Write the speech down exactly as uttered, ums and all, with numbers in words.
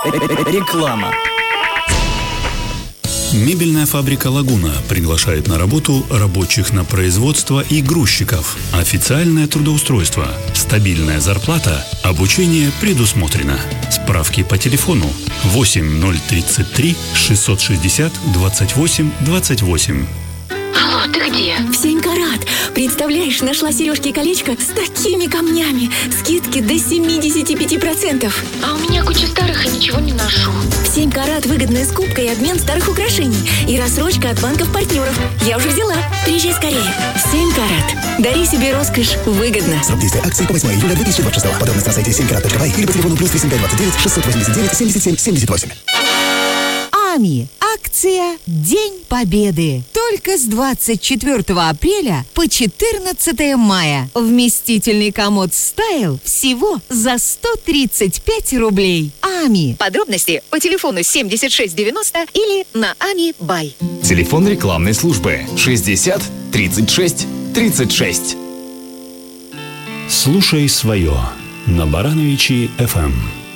Реклама. Мебельная фабрика «Лагуна» приглашает на работу рабочих на производство и грузчиков. Официальное трудоустройство, стабильная зарплата, обучение предусмотрено. Справки по телефону восемь ноль тридцать три шестьсот шестьдесят двадцать восемь двадцать восемь. Алло, ты где? В семь карат. Представляешь, нашла сережки и колечко с такими камнями. Скидки до семьдесят пять процентов. А у меня куча старых и ничего не ношу. В семь карат выгодная скупка и обмен старых украшений. И рассрочка от банков-партнеров. Я уже взяла. Приезжай скорее. семь карат. Дари себе роскошь выгодно. Срок действия акции по восьмое июля две тысячи двадцать шестого. Подробности на сайте семь карат точка бай или по телефону плюс восемь пять двадцать девять шестьсот восемьдесят девять семьдесят семь семьдесят восемь. АМИ. Акция «День Победы». Только с двадцать четвёртого апреля по четырнадцатое мая. Вместительный комод «Стайл» всего за сто тридцать пять рублей. АМИ. Подробности по телефону семьдесят шесть девяносто или на ами бай. Телефон рекламной службы шестьдесят тридцать шесть тридцать шесть. Слушай свое на Барановичи эф эм.